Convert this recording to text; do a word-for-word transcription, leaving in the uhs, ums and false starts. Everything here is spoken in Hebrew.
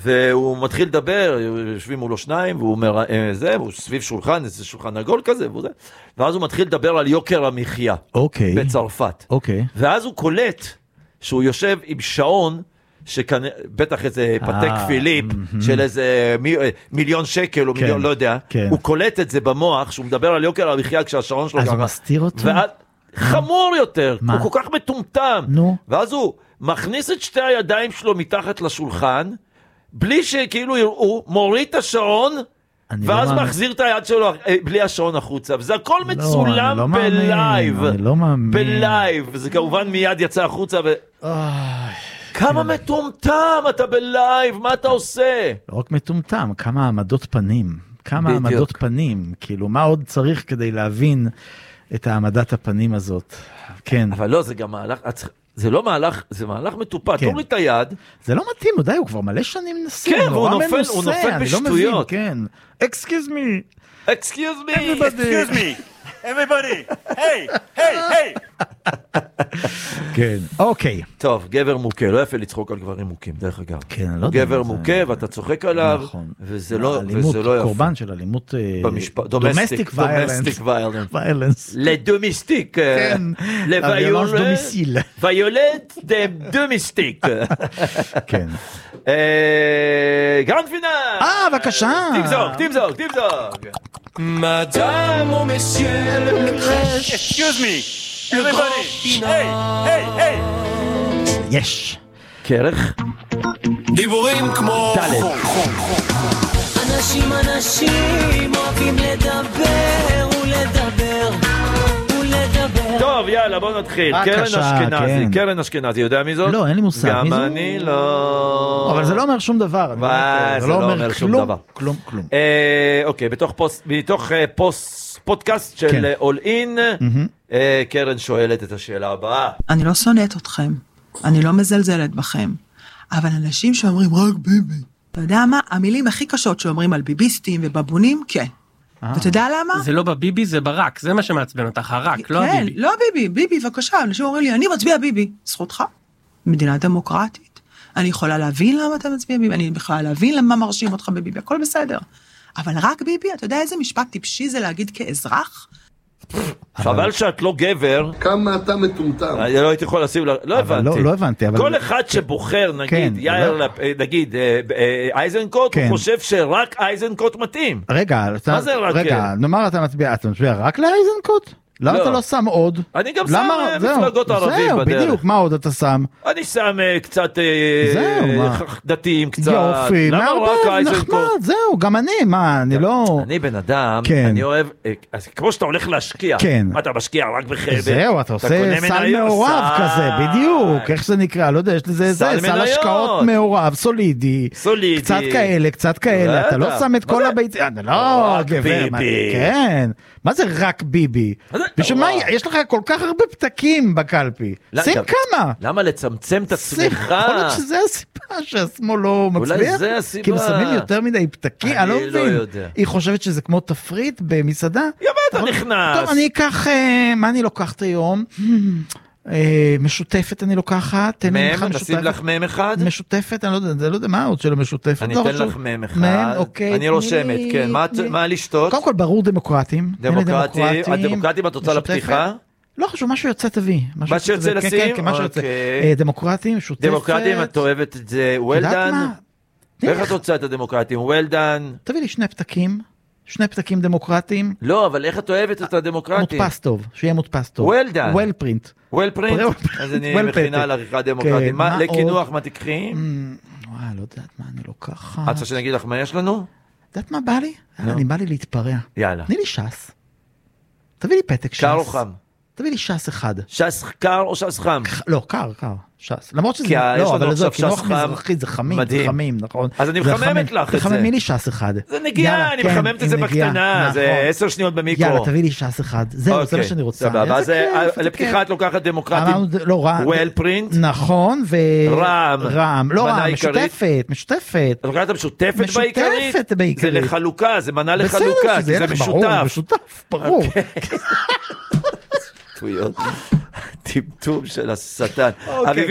והוא מתחיל לדבר, יושבים מולו שניים, והוא אומר, זה, והוא סביב שולחן, איזה שולחן עגול כזה, וזה, ואז הוא מתחיל לדבר על יוקר המחיה. אוקיי. בצרפת. אוקיי. ואז הוא קולט שהוא יושב עם שעון, שבטח איזה פתק פיליפ, של איזה מיליון שקל, או מיליון, לא יודע, הוא קולט את זה במוח, שהוא מדבר על יוקר המחיה, כשהשעון שלו... אז הוא מסתיר אותו? חמור יותר, הוא כל כך מטומטם. ואז הוא מכניס את שתי הידיים שלו מתחת לשולחן, בלי שכאילו יראו, מוריד את השעון, ואז מחזיר את היד שלו בלי השעון החוצה, וזה הכל מצולם בלייב. אני לא מאמין. בלייב, וזה כמובן מיד יצא החוצה ו... כמה מטומטם אתה בלייב, מה אתה עושה? לא רק מטומטם, כמה עמדות פנים. כמה עמדות פנים. כאילו, מה עוד צריך כדי להבין את העמדת הפנים הזאת? כן. אבל לא, זה גם מהלך... זה לא מהלך, זה מהלך מטופט, תוריד את היד. זה לא מתאים, די, הוא כבר מלא שנים מנסה. כן, הוא נופל, הוא נופל בשטויות. כן. Excuse me. Excuse me. Excuse me. Everybody. Hey, hey, hey. כן, אוקיי. טוב, גבר מוכה, לא יפה לצחוק על גברים מוכים, דרך אגב. כן, אני לא יודע. גבר מוכה, ואתה צוחק עליו, וזה לא יפה. קורבן של אלימות... דומסטיק ויולנס. לדומיסטיק. ויולנט דומיסטיק. כן. גרנד פינל. אה, בבקשה. תמזוג, תמזוג, תמזוג. Madame ou messieurs le crèche. Excuse me. Everybody. Hey, hey, hey. יש. כרך. דיבורים כמו... אנשים אנשים אוהבים לדבר ולדבר ולדבר. טוב, יאללה, בוא נתחיל. קרן אשכנזי. קרן אשכנזי, יודע מי זאת? לא, אין לי מושג. גם אני לא... אבל זה לא אומר שום דבר. זה לא אומר שום דבר. כלום, כלום. אוקיי, בתוך פודקאסט של All In, קרן שואלת את השאלה הבאה. אני לא שונאת אתכם, אני לא מזלזלת בכם, אבל אנשים שאומרים רק ביבי, אתה יודע מה? המילים הכי קשות שאומרים על ביביסטים ובבונים, כן. ואתה יודע למה? זה לא בביבי, זה ברק, זה מה שמעצבן אותך, הרק, לא הביבי. כן, לא ביבי, ביבי, בבקשה, אנשים אומרים לי, אני מצביע ביבי, זכותך, מדינה דמוקרטית, אני יכולה להבין למה אתה מצביע ביבי, אני יכולה להבין למה מרשים אותך בביבי, הכל בסדר. אבל רק ביבי, אתה יודע איזה משפט טיפשי זה להגיד כאזרח? חבל שאת לא גבר. כמה אתה מטומטם. אני לא הייתי יכול לשים, לא הבנתי. לא הבנתי. כל אחד שבוחר, נגיד, יאיר, נגיד, אייזנקוט, הוא חושב שרק אייזנקוט מתאים. רגע, רגע, נאמר אתה מצביע, אתה מצביע רק לאייזנקוט? למה אתה לא שם עוד? אני גם שם מפלגות ערבים בדרך. זהו, בדיוק, מה עוד אתה שם? אני שם קצת דתיים, קצת. יופי, מערבב, נחמד, זהו, גם אני, מה, אני לא... אני בן אדם, אני אוהב, כמו שאתה הולך להשקיע, מה אתה משקיע רק בחבר? זהו, אתה עושה סל מעורב כזה, בדיוק, איך זה נקרא, לא יודע, יש לזה סל השקעות מעורב, סולידי, קצת כאלה, קצת כאלה, אתה לא שם את כל הביצים, לא, גבר, כן, מה זה רק ביבי? בשביל מה, יש לך כל כך הרבה פתקים בקלפי. שים כמה. למה לצמצם את עצמך? יכול להיות שזה הסיבה שהשמאל לא מצביע? אולי זה הסיבה. כי שמים יותר מדי פתקים, אני לא מבין. יודע. היא חושבת שזה כמו תפריט במסעדה? ימה אתה נכנס. טוב, אני אקח, מה אני לוקחת היום? משותפת אני לוקחת. מם, נשים לך מם אחד? משותפת, אני לא יודע מה עוד של המשותפת. אני אתן לך מם אחד. אני רושמת, כן. מה לשתות? קודם כל ברור דמוקרטים. דמוקרטים, הדמוקרטים את רוצה לפתיחה? לא חשוב, משהו יוצא תביא. מה שיוצא לשים? דמוקרטים, משותפת. דמוקרטים, את אוהבת את זה, well done? איך את רוצה את הדמוקרטים? well done? תביא לי שני פתקים. שני פתקים דמוקרטיים. לא, אבל איך את אוהבת את הדמוקרטים? מודפס טוב, שיהיה מודפס טוב. well done. well print. well print? אז אני מכינה על עריכה דמוקרטית. לקינוח מה תקחי? וואי, לא יודעת מה אני לוקחת. את רוצה שנגיד לך מה יש לנו? יודעת מה בא לי? אני בא לי להתפרע. יאללה. תני לי שס. תביא לי פתק שס. קר או חם? תביא לי שס אחד. שס קר או שס חם? לא, קר, קר. שס. למרות שזה... לא, אבל זה כינוח מזרחי, זה חמים, זה חמים, נכון. אז אני מחממת לך את זה. תחממי לי שס אחד. זה נגיעה, אני מחממת את זה בקטנה, זה עשר שניות במיקרו. יאללה, תביא לי שס אחד. זהו, זה מה שאני רוצה. סבבה, אז לפתיחה את לוקחת דמוקרטים. לא, רעם. well print. נכון, ו... רעם. רעם. לא רעם, משותפת, משותפת. את לוקחת המשותפת בעיקרית? משותפת בעיקרית. זה לחלוקה, זה מנה לחלוקה, זה משותף. משותף, ברור. טמטום של השטן.